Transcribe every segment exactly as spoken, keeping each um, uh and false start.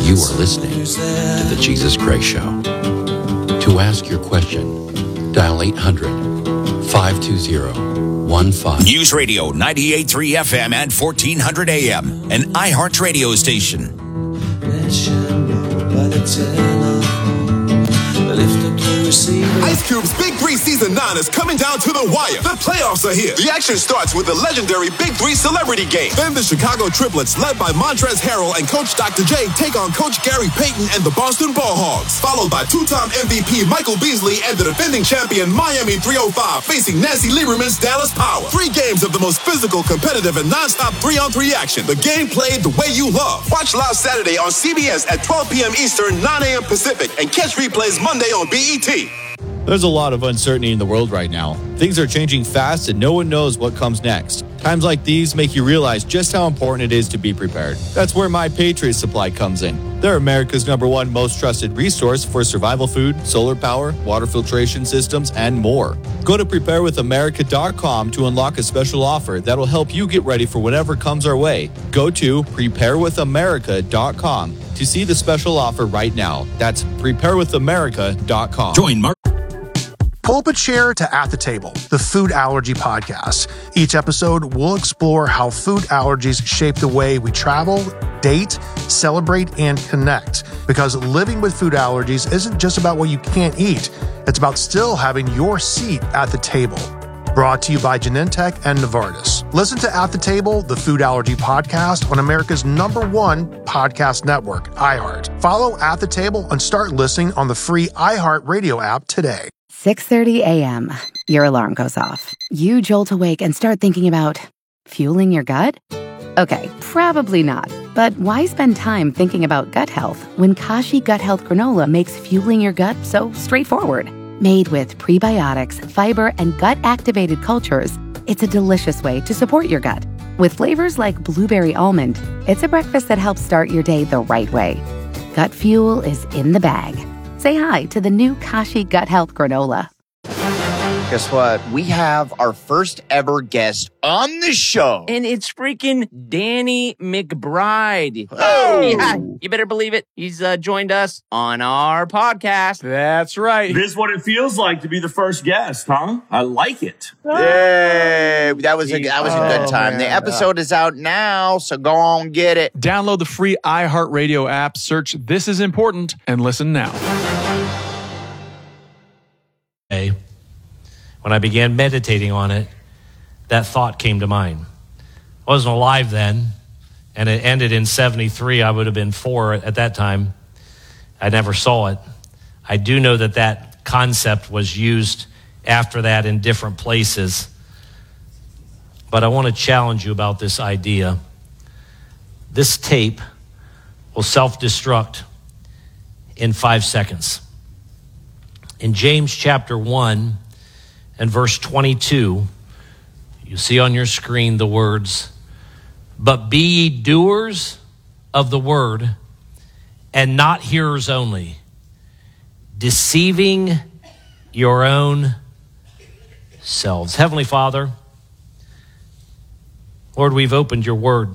You are listening to The Jesus Gray Show. To ask your question, dial eight hundred, five two zero, one five. News Radio ninety-eight point three F M and fourteen hundred A M, an iHeart radio station. Ice Cube's Big Three Season nine is coming down to the wire. The playoffs are here. The action starts with the legendary Big Three Celebrity Game. Then the Chicago Triplets, led by Montrezl Harrell and Coach Doctor J, take on Coach Gary Payton and the Boston Ball Hogs. Followed by two-time M V P Michael Beasley and the defending champion Miami three oh five facing Nancy Lieberman's Dallas Power. Three games of the most physical, competitive, and non-stop three-on-three action. The game played the way you love. Watch live Saturday on C B S at twelve p.m. Eastern, nine a.m. Pacific, and catch replays Monday on B E T. There's a lot of uncertainty in the world right now. Things are changing fast and no one knows what comes next. Times like these make you realize just how important it is to be prepared. That's where My Patriot Supply comes in. They're America's number one most trusted resource for survival food, solar power, water filtration systems, and more. Go to prepare with america dot com to unlock a special offer that'll help you get ready for whatever comes our way. Go to prepare with america dot com to see the special offer right now. That's prepare with america dot com. Join Mark. Pull up a chair to At the Table, the food allergy podcast. Each episode, we'll explore how food allergies shape the way we travel, date, celebrate, and connect. Because living with food allergies isn't just about what you can't eat. It's about still having your seat at the table. Brought to you by Genentech and Novartis. Listen to At the Table, the food allergy podcast on America's number one podcast network, iHeart. Follow At the Table and start listening on the free iHeart Radio app today. six thirty a.m. Your alarm goes off. You jolt awake and start thinking about fueling your gut? Okay, probably not. But why spend time thinking about gut health when Kashi Gut Health Granola makes fueling your gut so straightforward? Made with prebiotics, fiber, and gut-activated cultures, it's a delicious way to support your gut. With flavors like blueberry almond, it's a breakfast that helps start your day the right way. Gut fuel is in the bag. Say hi to the new Kashi Gut Health Granola. Guess what? We have our first ever guest on the show. And it's freaking Danny McBride. Oh! Yeah, you better believe it. He's uh, joined us on our podcast. That's right. This is what it feels like to be the first guest, huh? I like it. Yay! That was a, that was a good Oh, time. man. The episode is out now, so go on get it. Download the free iHeartRadio app, search This Is Important, and listen now. When I began meditating on it, that thought came to mind. I wasn't alive then, and it ended in seventy-three. I would have been four at that time. I never saw it. I do know that that concept was used after that in different places. But I want to challenge you about this idea. This tape will self-destruct in five seconds. In James chapter one and verse twenty-two, you see on your screen the words, "But be ye doers of the word, and not hearers only, deceiving your own selves." Heavenly Father, Lord, we've opened your word.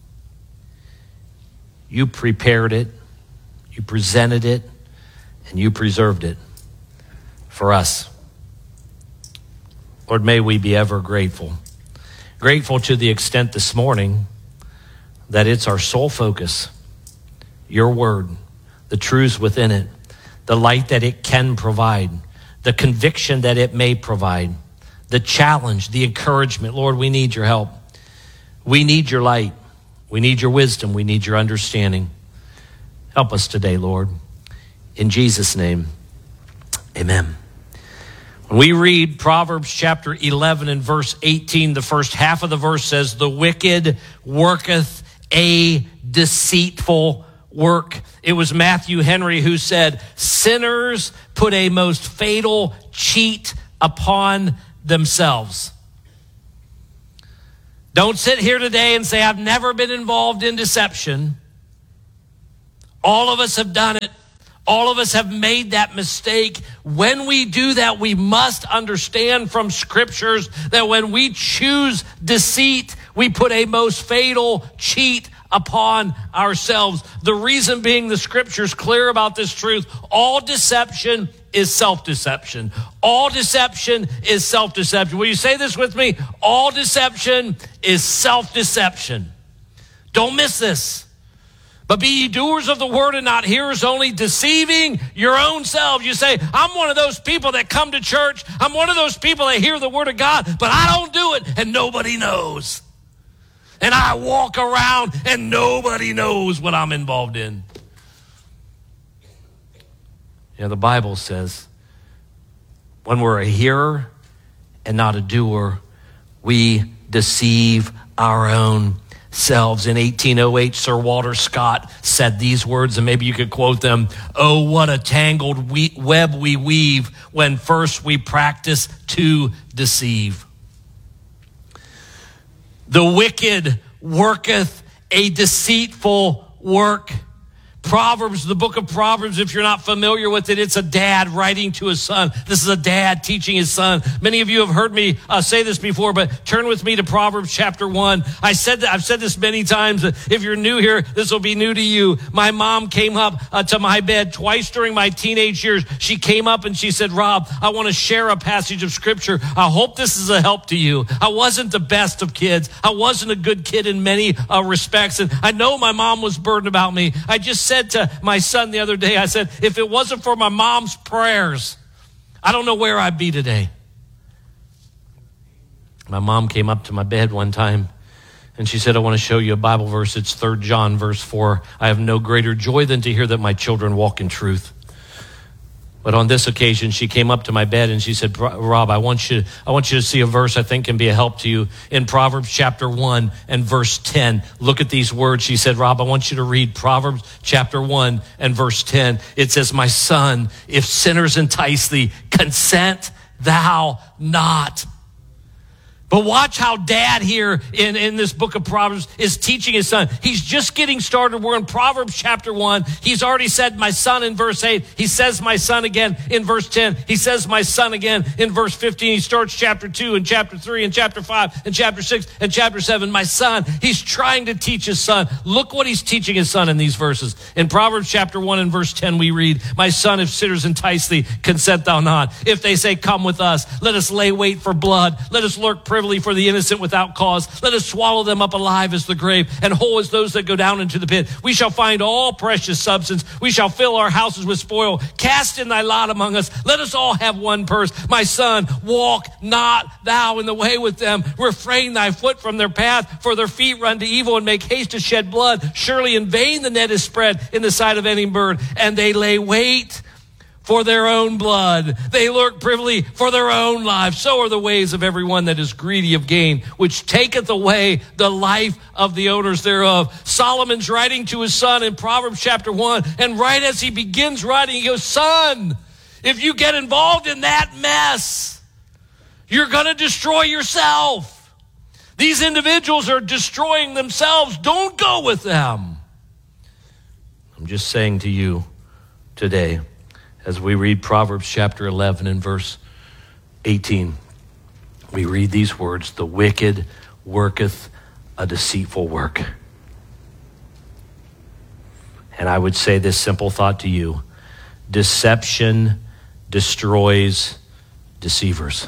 You prepared it, you presented it, and you preserved it for us. Lord, may we be ever grateful. Grateful to the extent this morning that it's our sole focus, your word, the truths within it, the light that it can provide, the conviction that it may provide, the challenge, the encouragement. Lord, we need your help. We need your light. We need your wisdom. We need your understanding. Help us today, Lord. In Jesus' name, amen. When we read Proverbs chapter eleven and verse eighteen, the first half of the verse says, "The wicked worketh a deceitful work." It was Matthew Henry who said, "Sinners put a most fatal cheat upon themselves." Don't sit here today and say, "I've never been involved in deception." All of us have done it. All of us have made that mistake. When we do that, we must understand from scriptures that when we choose deceit, we put a most fatal cheat upon ourselves. The reason being, the scripture's clear about this truth. All deception is self-deception. All deception is self-deception. Will you say this with me? All deception is self-deception. Don't miss this. But be ye doers of the word and not hearers only, deceiving your own selves. You say, I'm one of those people that come to church. I'm one of those people that hear the word of God, but I don't do it and nobody knows. And I walk around and nobody knows what I'm involved in. You know, the Bible says when we're a hearer and not a doer, we deceive our own selves. In eighteen oh eight, Sir Walter Scott said these words, and maybe you could quote them. Oh, what a tangled we- web we weave when first we practice to deceive. The wicked worketh a deceitful work. Proverbs, the book of Proverbs, if you're not familiar with it, it's a dad writing to his son. This is a dad teaching his son. Many of you have heard me uh, say this before, but turn with me to Proverbs chapter one. I said that, I've said this many times. If you're new here, this will be new to you. My mom came up uh, to my bed twice during my teenage years. She came up and she said, Rob, I want to share a passage of scripture. I hope this is a help to you. I wasn't the best of kids. I wasn't a good kid in many uh, respects. And I know my mom was burdened about me. I just said to my son the other day, I said, if it wasn't for my mom's prayers, I don't know where I'd be today. My mom came up to my bed one time and she said, I want to show you a Bible verse. It's Third John verse four. I have no greater joy than to hear that my children walk in truth. But on this occasion, she came up to my bed and she said, Rob, I want you, I want you to see a verse I think can be a help to you. In Proverbs chapter one and verse ten, look at these words. She said, Rob, I want you to read Proverbs chapter one and verse ten. It says, my son, if sinners entice thee, consent thou not. But watch how dad here in, in this book of Proverbs is teaching his son. He's just getting started. We're in Proverbs chapter one. He's already said my son in verse eight. He says my son again in verse ten. He says my son again in verse fifteen. He starts chapter two and chapter three and chapter five and chapter six and chapter seven. My son, he's trying to teach his son. Look what he's teaching his son in these verses. In Proverbs chapter one and verse ten, we read, my son, if sinners entice thee, consent thou not. If they say, come with us, let us lay wait for blood. Let us lurk privily for the innocent without cause. Let us swallow them up alive as the grave, and whole as those that go down into the pit. We shall find all precious substance. We shall fill our houses with spoil. Cast in thy lot among us. Let us all have one purse. My son, walk not thou in the way with them. Refrain thy foot from their path, for their feet run to evil and make haste to shed blood. Surely in vain the net is spread in the sight of any bird, and they lay wait for their own blood. They lurk privily for their own lives. So are the ways of everyone that is greedy of gain, which taketh away the life of the owners thereof. Solomon's writing to his son in Proverbs chapter one, and right as he begins writing, he goes, son, if you get involved in that mess, you're going to destroy yourself. These individuals are destroying themselves. Don't go with them. I'm just saying to you today, as we read Proverbs chapter eleven and verse eighteen, we read these words, the wicked worketh a deceitful work. And I would say this simple thought to you: deception destroys deceivers.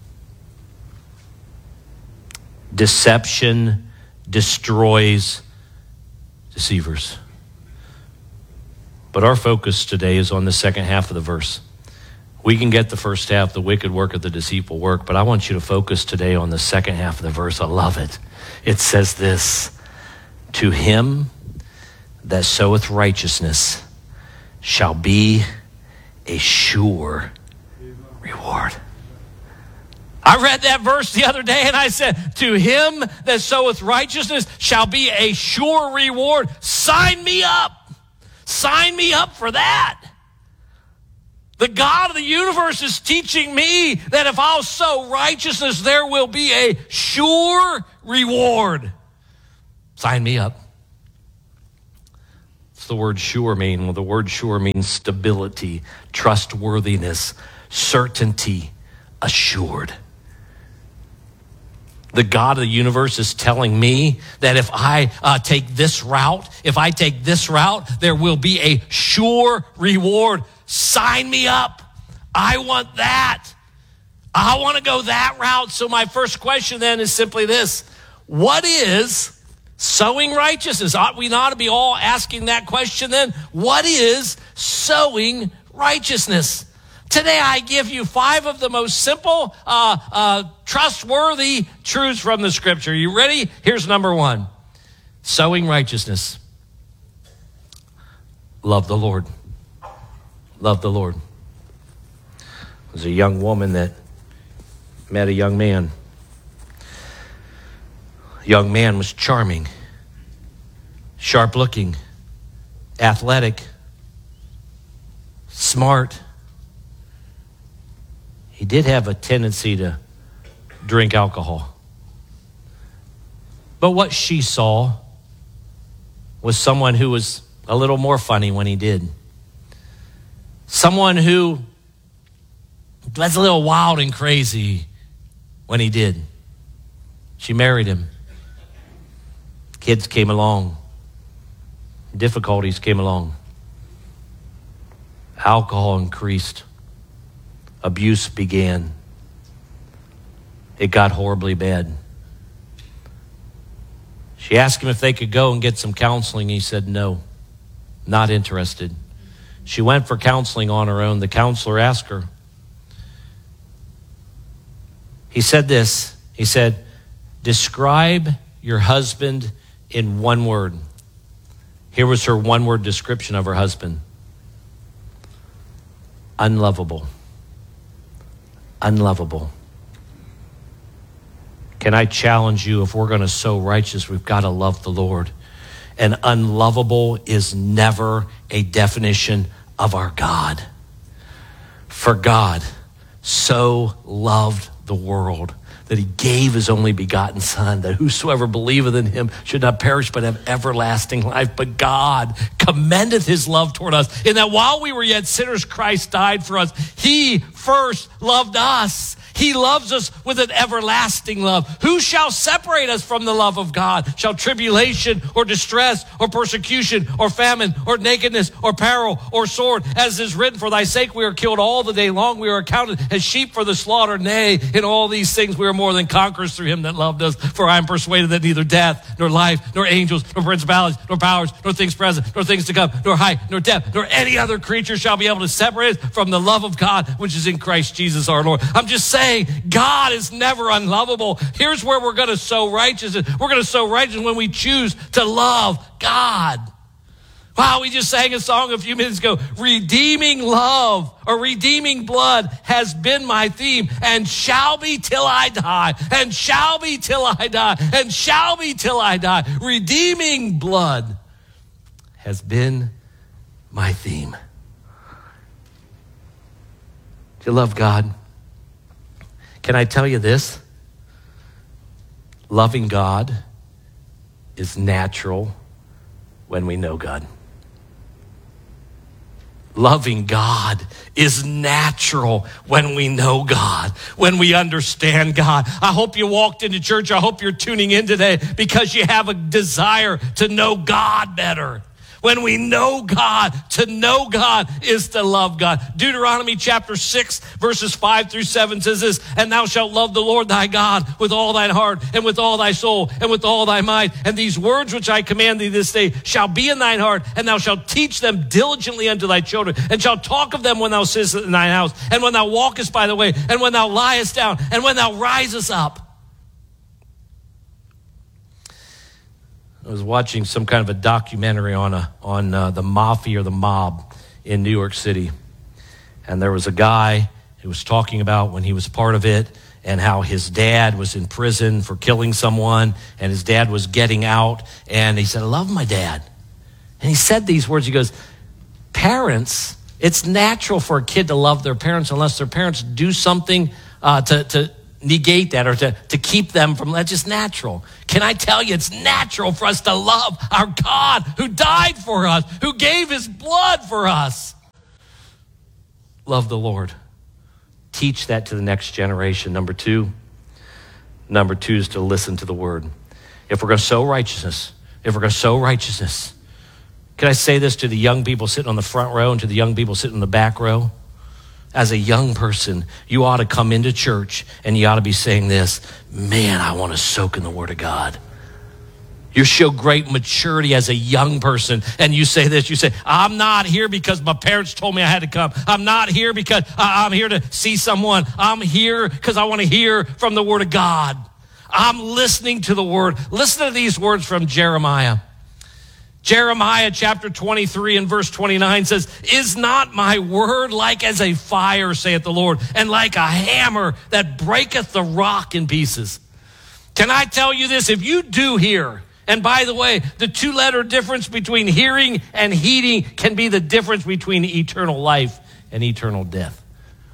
Deception destroys deceivers. But our focus today is on the second half of the verse. We can get the first half, the wicked work of the deceitful work, but I want you to focus today on the second half of the verse. I love it. It says this: to him that soweth righteousness shall be a sure reward. I read that verse the other day and I said, to him that soweth righteousness shall be a sure reward. Sign me up. Sign me up for that. The God of the universe is teaching me that if I'll sow righteousness, there will be a sure reward. Sign me up. What's the word sure mean? Well, the word sure means stability, trustworthiness, certainty, assured. The God of the universe is telling me that if I uh, take this route, if I take this route, there will be a sure reward. Sign me up. I want that. I want to go that route. So my first question then is simply this. What is sowing righteousness? Ought we not to be all asking that question then? What is sowing righteousness? Today I give you five of the most simple, uh, uh, trustworthy truths from the scripture. You ready? Here's number one. Sowing righteousness. Love the Lord. Love the Lord. There's a young woman that met a young man. The young man was charming, sharp looking, athletic, smart. He did have a tendency to drink alcohol. But what she saw was someone who was a little more funny when he did. Someone who was a little wild and crazy when he did. She married him. Kids came along. Difficulties came along. Alcohol increased. Abuse began. It got horribly bad. She asked him if they could go and get some counseling. He said no, not interested. She went for counseling on her own. The counselor asked her. He said this. He said, describe your husband in one word. Here was her one-word description of her husband. Unlovable. Unlovable. Can I challenge you, if we're going to sow righteous, we've got to love the Lord. And unlovable is never a definition of our God. For God so loved the world that he gave his only begotten Son, that whosoever believeth in him should not perish but have everlasting life. But God commendeth his love toward us, in that while we were yet sinners, Christ died for us. He first loved us. He loves us with an everlasting love. Who shall separate us from the love of God? Shall tribulation or distress or persecution or famine or nakedness or peril or sword? As is written, for thy sake we are killed all the day long. We are accounted as sheep for the slaughter. Nay, in all these things we are more than conquerors through him that loved us. For I am persuaded that neither death, nor life, nor angels, nor principalities, nor powers, nor things present, nor things to come, nor height, nor depth, nor any other creature shall be able to separate us from the love of God, which is in Christ Jesus our Lord. I'm just saying, God is never unlovable. Here's where we're going to sow righteousness. We're going to sow righteousness when we choose to love God. Wow, we just sang a song a few minutes ago. Redeeming love or redeeming blood has been my theme, and shall be till I die, and shall be till I die, and shall be till I die. Redeeming blood has been my theme. Do you love God? Can I tell you this? Loving God is natural when we know God. Loving God is natural when we know God, when we understand God. I hope you walked into church. I hope you're tuning in today because you have a desire to know God better. When we know God, to know God is to love God. Deuteronomy chapter six, verses five through seven says this, and thou shalt love the Lord thy God with all thine heart and with all thy soul and with all thy might. And these words which I command thee this day shall be in thine heart, and thou shalt teach them diligently unto thy children, and shalt talk of them when thou sittest in thine house, and when thou walkest by the way, and when thou liest down, and when thou risest up. I was watching some kind of a documentary on a, on uh, the mafia or the mob in New York City. And there was a guy who was talking about when he was part of it and how his dad was in prison for killing someone, and his dad was getting out. And he said, I love my dad. And he said these words. He goes, parents, it's natural for a kid to love their parents unless their parents do something uh, to, to negate that or to, to keep them from, that's just natural. Can I tell you, it's natural for us to love our God who died for us, who gave his blood for us. Love the Lord. Teach that to the next generation. Number two, Number two is to listen to the word. If we're going to sow righteousness, if we're going to sow righteousness, can I say this to the young people sitting on the front row and to the young people sitting in the back row? As a young person, you ought to come into church and you ought to be saying this, man, I want to soak in the word of God. You show great maturity as a young person, and you say this, you say, I'm not here because my parents told me I had to come. I'm not here because I'm here to see someone. I'm here because I want to hear from the word of God. I'm listening to the word. Listen to these words from Jeremiah. Jeremiah chapter twenty-three and verse twenty-nine says, is not my word like as a fire, saith the Lord, and like a hammer that breaketh the rock in pieces? Can I tell you this? If you do hear, and by the way, the two-letter difference between hearing and heeding can be the difference between eternal life and eternal death.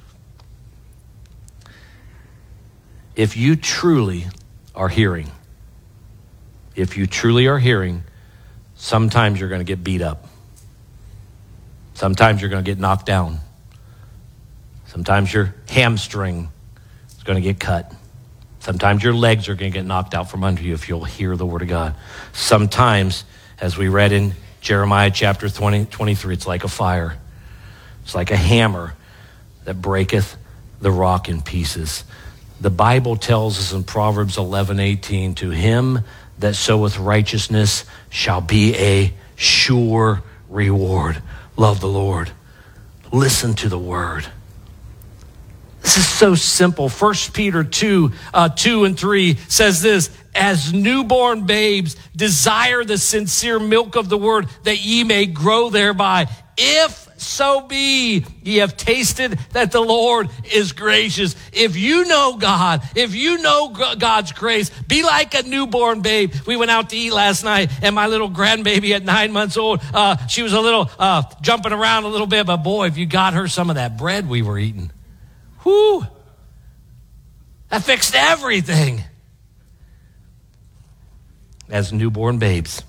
If you truly are hearing, if you truly are hearing, sometimes you're going to get beat up. Sometimes you're going to get knocked down. Sometimes your hamstring is going to get cut. Sometimes your legs are going to get knocked out from under you if you'll hear the word of God. Sometimes, as we read in Jeremiah chapter twenty, twenty-three, it's like a fire. It's like a hammer that breaketh the rock in pieces. The Bible tells us in Proverbs eleven eighteen, to him that soweth righteousness shall be a sure reward. Love the Lord. Listen to the word. This is so simple. First Peter two, uh, two and three says this, as newborn babes, desire the sincere milk of the word, that ye may grow thereby. If so be ye have tasted that the Lord is gracious. If you know God, if you know God's grace, be like a newborn babe. We went out to eat last night, and my little grandbaby at nine months old, uh, she was a little uh, jumping around a little bit, but boy, if you got her some of that bread we were eating, whoo, that fixed everything. As newborn babes,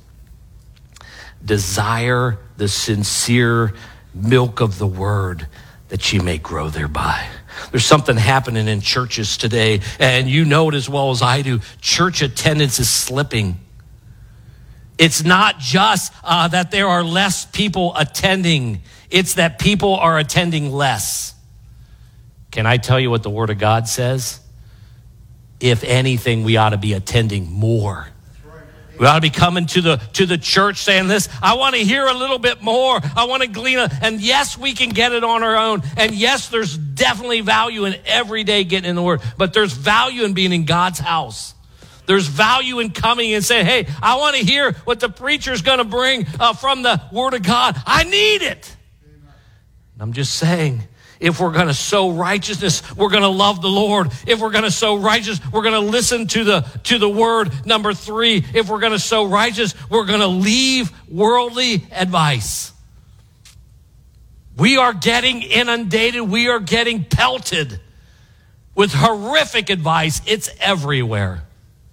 desire the sincere milk of the word, that ye may grow thereby. There's something happening in churches today, and you know it as well as I do. Church attendance is slipping. It's not just uh, that there are less people attending. It's that people are attending less. Can I tell you what the word of God says? If anything, we ought to be attending more. We ought to be coming to the to the church saying this, I want to hear a little bit more. I want to glean. A, and yes, we can get it on our own. And yes, there's definitely value in every day getting in the word. But there's value in being in God's house. There's value in coming and saying, hey, I want to hear what the preacher's going to bring uh, from the word of God. I need it. I'm just saying, if we're going to sow righteousness, we're going to love the Lord. If we're going to sow righteous, we're going to listen to the to the word. Number three, if we're going to sow righteous, we're going to leave worldly advice. We are getting inundated. We are getting pelted with horrific advice. It's everywhere.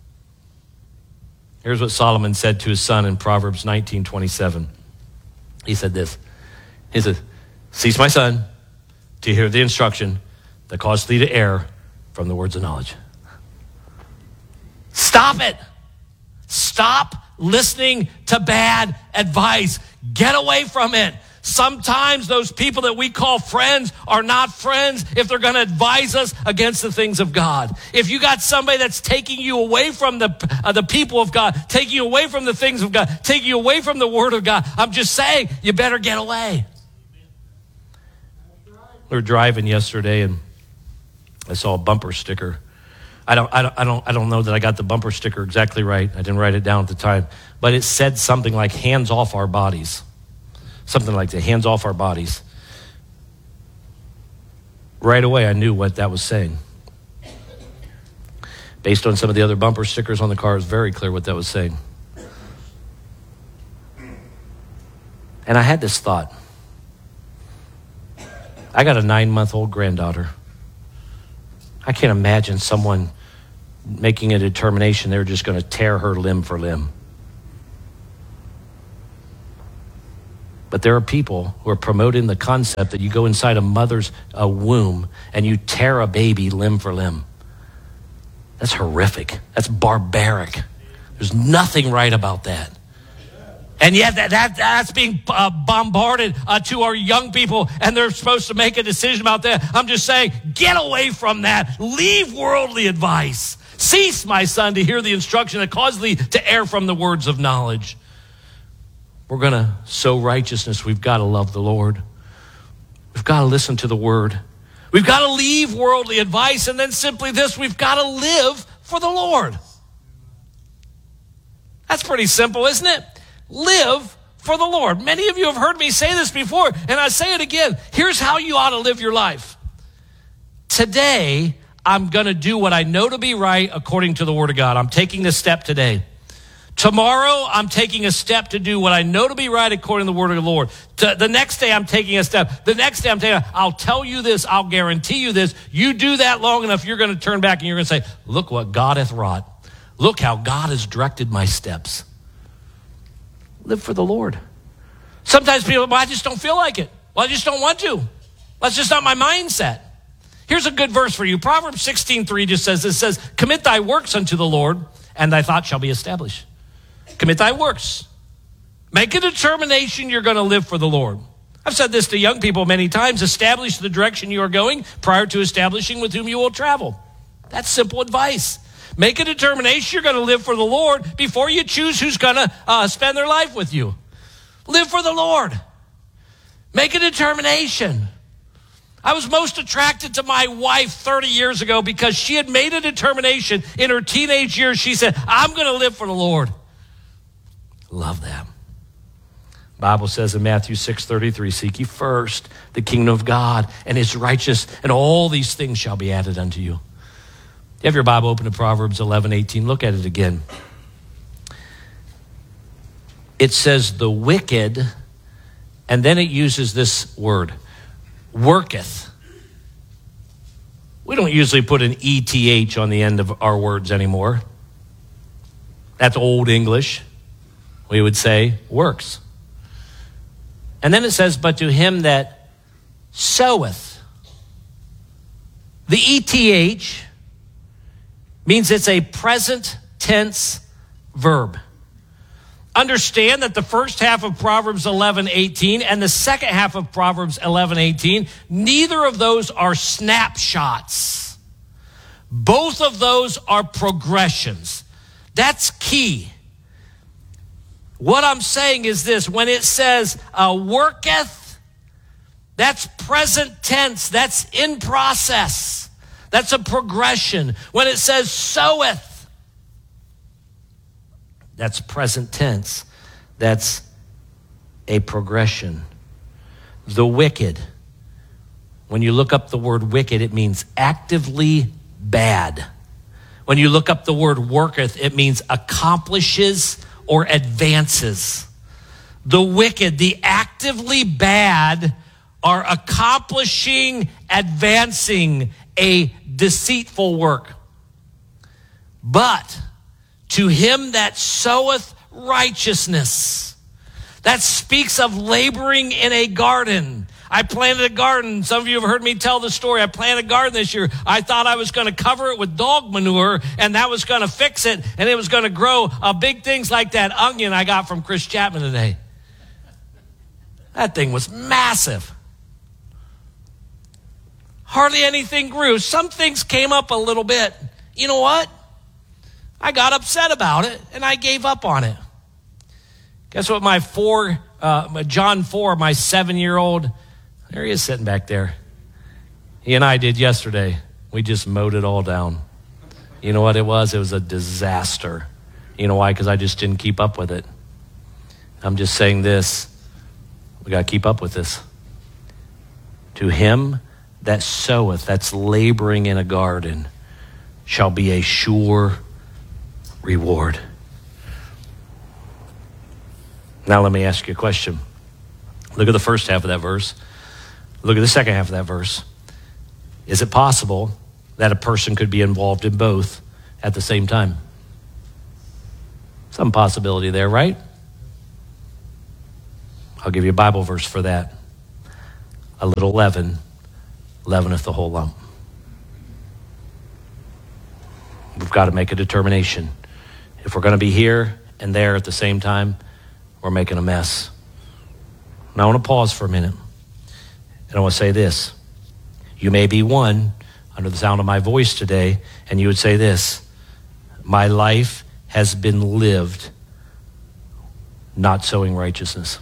Here's what Solomon said to his son in Proverbs nineteen twenty-seven. He said this. He said, cease, my son, to hear the instruction that caused thee to err from the words of knowledge. Stop it. Stop listening to bad advice. Get away from it. Sometimes those people that we call friends are not friends if they're going to advise us against the things of God. If you got somebody that's taking you away from the, uh, the people of God, taking you away from the things of God, taking you away from the word of God, I'm just saying, you better get away. We were driving yesterday, and I saw a bumper sticker. I don't, I don't, I don't, I don't know that I got the bumper sticker exactly right. I didn't write it down at the time, but it said something like "hands off our bodies," something like that. Hands off our bodies. Right away, I knew what that was saying. Based on some of the other bumper stickers on the car, it was very clear what that was saying. And I had this thought. I got a nine-month-old granddaughter. I can't imagine someone making a determination they're just going to tear her limb for limb. But there are people who are promoting the concept that you go inside a mother's uh, womb and you tear a baby limb for limb. That's horrific. That's barbaric. There's nothing right about that. And yet that, that that's being uh, bombarded uh, to our young people, and they're supposed to make a decision about that. I'm just saying, get away from that. Leave worldly advice. Cease, my son, to hear the instruction that causes thee to err from the words of knowledge. We're going to sow righteousness. We've got to love the Lord. We've got to listen to the word. We've got to leave worldly advice, and then simply this, we've got to live for the Lord. That's pretty simple, isn't it? Live for the Lord. Many of you have heard me say this before, and I say it again. Here's how you ought to live your life. Today, I'm going to do what I know to be right according to the Word of God. I'm taking this step today. Tomorrow, I'm taking a step to do what I know to be right according to the Word of the Lord. To, the next day, I'm taking a step. The next day, I'm taking a, I'll tell you this. I'll guarantee you this. You do that long enough, you're going to turn back and you're going to say, look what God hath wrought. Look how God has directed my steps. Live for the Lord. Sometimes people, well, I just don't feel like it. Well, I just don't want to. That's just not my mindset. Here's a good verse for you. Proverbs sixteen three just says, it says, commit thy works unto the Lord, and thy thought shall be established. Commit thy works. Make a determination you're going to live for the Lord. I've said this to young people many times. Establish the direction you are going prior to establishing with whom you will travel. That's simple advice. Make a determination you're going to live for the Lord before you choose who's going to uh, spend their life with you. Live for the Lord. Make a determination. I was most attracted to my wife thirty years ago because she had made a determination in her teenage years. She said, I'm going to live for the Lord. Love that. The Bible says in Matthew six thirty-three, seek ye first the kingdom of God and his righteousness, and all these things shall be added unto you. You have your Bible open to Proverbs eleven eighteen. Look at it again. It says the wicked, and then it uses this word, worketh. We don't usually put an E T H on the end of our words anymore. That's old English. We would say works. And then it says, but to him that soweth. The E T H means it's a present tense verb. Understand that the first half of Proverbs eleven eighteen and the second half of Proverbs eleven eighteen, neither of those are snapshots. Both of those are progressions. That's key. What I'm saying is this: when it says uh, worketh, that's present tense. That's in process. That's a progression. When it says soweth, that's present tense. That's a progression. The wicked. When you look up the word wicked, it means actively bad. When you look up the word worketh, it means accomplishes or advances. The wicked, the actively bad, are accomplishing, advancing a deceitful work. But to him that soweth righteousness, that speaks of laboring in a garden. I planted a garden. Some of you have heard me tell the story. I planted a garden this year. I thought I was going to cover it with dog manure, and that was going to fix it, and it was going to grow uh, big things like that onion I got from Chris Chapman today. That thing was massive. Hardly anything grew. Some things came up a little bit. You know what? I got upset about it, and I gave up on it. Guess what my four, uh, John four, my seven-year-old, there he is sitting back there. He and I did yesterday. We just mowed it all down. You know what it was? It was a disaster. You know why? Because I just didn't keep up with it. I'm just saying this. We got to keep up with this. To him that soweth, that's laboring in a garden, shall be a sure reward. Now let me ask you a question. Look at the first half of that verse. Look at the second half of that verse. Is it possible that a person could be involved in both at the same time? Some possibility there, right? I'll give you a Bible verse for that. A little leaven leaveneth the whole lump. we've got to make a determination. If we're going to be here and there at the same time, we're making a mess. Now I want to pause for a minute. And I want to say this. You may be one under the sound of my voice today, and you would say this: my life has been lived not sowing righteousness.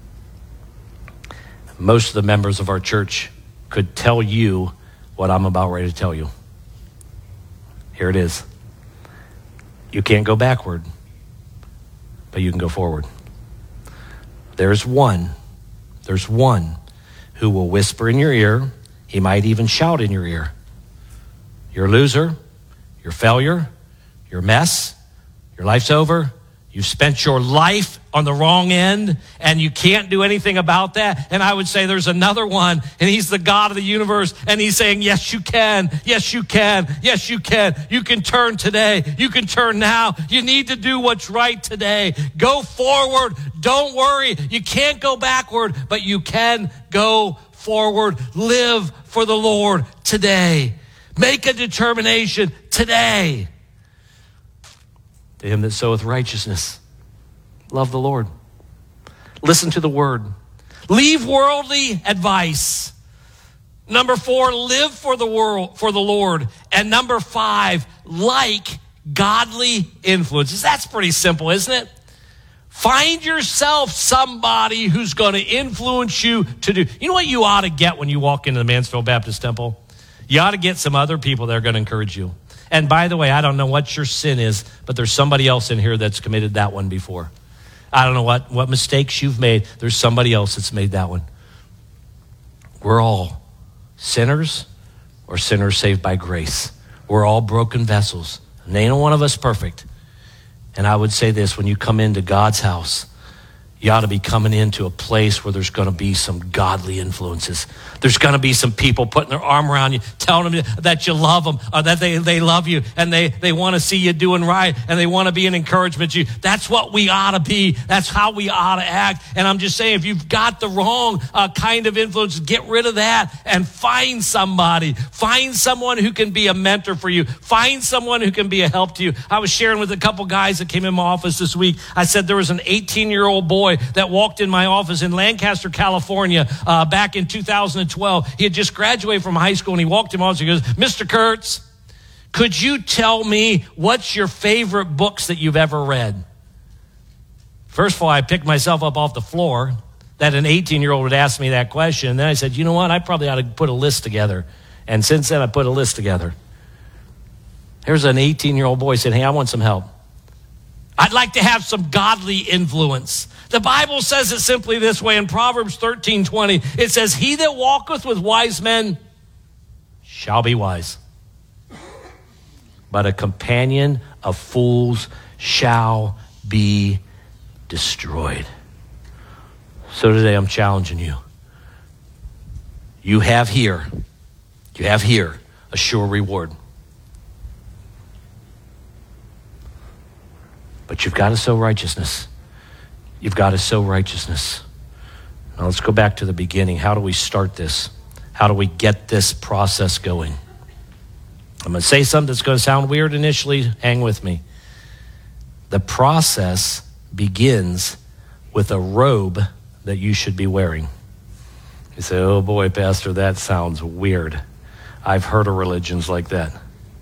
Most of the members of our church could tell you what I'm about ready to tell you. Here it is. You can't go backward, but you can go forward. There's one, there's one who will whisper in your ear. He might even shout in your ear. You're a loser. You're a failure. You're a mess. Your life's over. You've spent your life on the wrong end, and you can't do anything about that. And I would say there's another one, and he's the God of the universe, and he's saying, yes, you can. Yes, you can. Yes, you can. You can turn today. You can turn now. You need to do what's right today. Go forward. Don't worry. You can't go backward, but you can go forward. Live for the Lord today. Make a determination today. To him that soweth righteousness, love the Lord. Listen to the word. Leave worldly advice. Number four, live for the world, for the Lord. And number five, like godly influences. That's pretty simple, isn't it? Find yourself somebody who's going to influence you to do. You know what you ought to get when you walk into the Mansfield Baptist Temple? You ought to get some other people that are going to encourage you. And by the way, I don't know what your sin is, but there's somebody else in here that's committed that one before. I don't know what, what mistakes you've made. There's somebody else that's made that one. We're all sinners or sinners saved by grace. We're all broken vessels. And ain't one of us perfect. And I would say this: when you come into God's house, you ought to be coming into a place where there's going to be some godly influences. There's going to be some people putting their arm around you, telling them that you love them, or that they, they love you, and they, they want to see you doing right, and they want to be an encouragement to you. That's what we ought to be. That's how we ought to act. And I'm just saying, if you've got the wrong uh, kind of influence, get rid of that and find somebody. Find someone who can be a mentor for you. Find someone who can be a help to you. I was sharing with a couple guys that came in my office this week. I said there was an eighteen-year-old boy that walked in my office in Lancaster, California, uh, back in two thousand twelve. He had just graduated from high school, and he walked in my office. He goes, Mister Kurtz, could you tell me what's your favorite books that you've ever read? First of all, I picked myself up off the floor that an eighteen-year-old would ask me that question. And then I said, you know what? I probably ought to put a list together. And since then, I put a list together. Here's an eighteen-year-old boy saying, hey, I want some help. I'd like to have some godly influence. The Bible says it simply this way in Proverbs thirteen twenty. It says, he that walketh with wise men shall be wise, but a companion of fools shall be destroyed. So today I'm challenging you. You have here, you have here a sure reward. But you've got to sow righteousness. You've got to sow righteousness. Now let's go back to the beginning. How do we start this? How do we get this process going? I'm going to say something that's going to sound weird initially. Hang with me. The process begins with a robe that you should be wearing. You say, oh boy, Pastor, that sounds weird. I've heard of religions like that.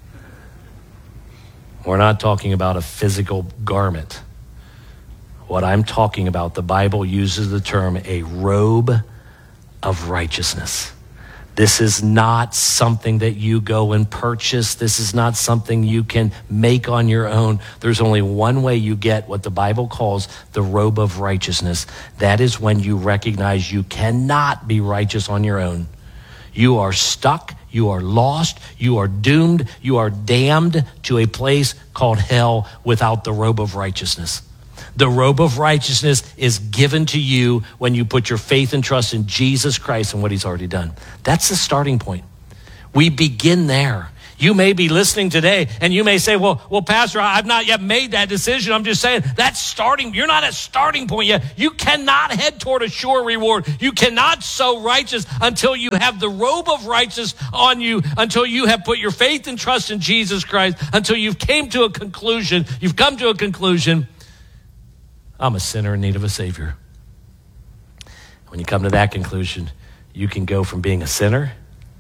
We're not talking about a physical garment. What I'm talking about, the Bible uses the term a robe of righteousness. This is not something that you go and purchase. This is not something you can make on your own. There's only one way you get what the Bible calls the robe of righteousness. That is when you recognize you cannot be righteous on your own. You are stuck. You are lost. You are doomed. You are damned to a place called hell without the robe of righteousness. The robe of righteousness is given to you when you put your faith and trust in Jesus Christ and what he's already done. That's the starting point. We begin there. You may be listening today and you may say, well, well, Pastor, I've not yet made that decision. I'm just saying that's starting. You're not at starting point yet. You cannot head toward a sure reward. You cannot sow righteous until you have the robe of righteousness on you, until you have put your faith and trust in Jesus Christ, until you've came to a conclusion. You've come to a conclusion. I'm a sinner in need of a Savior. When you come to that conclusion, you can go from being a sinner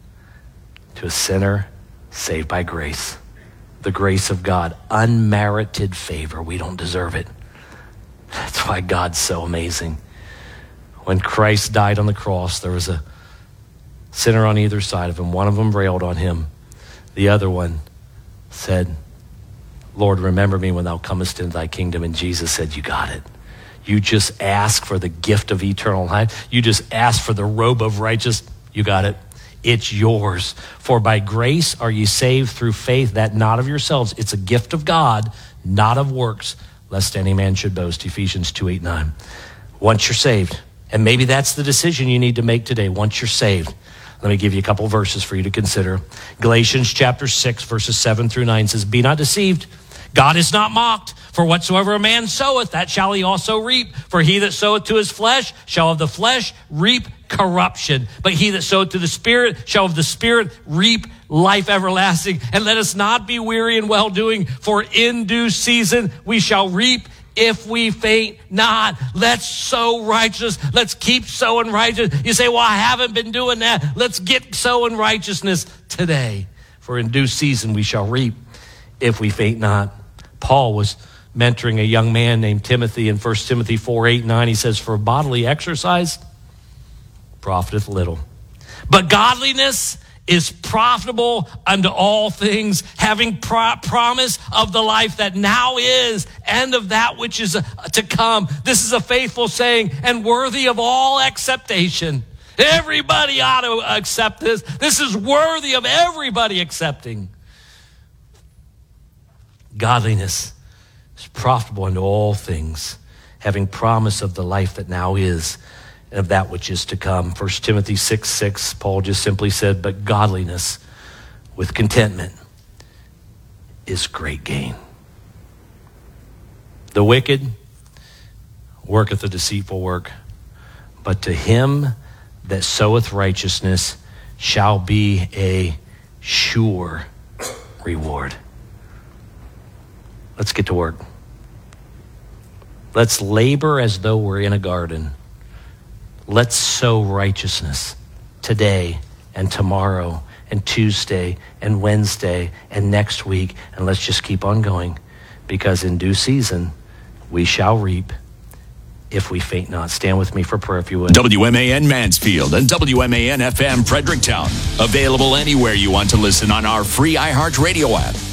to a sinner saved by grace. The grace of God, unmerited favor. We don't deserve it. That's why God's so amazing. When Christ died on the cross, there was a sinner on either side of him. One of them railed on him. The other one said, Lord, remember me when thou comest into thy kingdom. And Jesus said, you got it. You just ask for the gift of eternal life. You just ask for the robe of righteousness. You got it. It's yours. For by grace are ye saved through faith, that not of yourselves. It's a gift of God, not of works, lest any man should boast. Ephesians two, eight, nine. Once you're saved, and maybe that's the decision you need to make today. Once you're saved, let me give you a couple verses for you to consider. Galatians chapter six, verses seven through nine says, be not deceived. God is not mocked. For whatsoever a man soweth, that shall he also reap. For he that soweth to his flesh shall of the flesh reap corruption. But he that soweth to the Spirit shall of the Spirit reap life everlasting. And let us not be weary in well-doing, for in due season we shall reap if we faint not. Let's sow righteousness. Let's keep sowing righteousness. You say, well, I haven't been doing that. Let's get sowing righteousness today. For in due season we shall reap if we faint not. Paul was mentoring a young man named Timothy in First Timothy four, eight, nine. He says, for bodily exercise profiteth little, but godliness is profitable unto all things, having pro- promise of the life that now is and of that which is uh, to come. This is a faithful saying and worthy of all acceptation. Everybody ought to accept this. This is worthy of everybody accepting. Godliness is profitable unto all things, having promise of the life that now is and of that which is to come. First Timothy six, six, Paul just simply said, but godliness with contentment is great gain. The wicked worketh a deceitful work, but to him that soweth righteousness shall be a sure reward. Let's get to work. Let's labor as though we're in a garden. Let's sow righteousness today and tomorrow and Tuesday and Wednesday and next week. And let's just keep on going, because in due season we shall reap if we faint not. Stand with me for prayer if you would. W M A N Mansfield and W M A N F M Fredericktown. Available anywhere you want to listen on our free iHeartRadio app.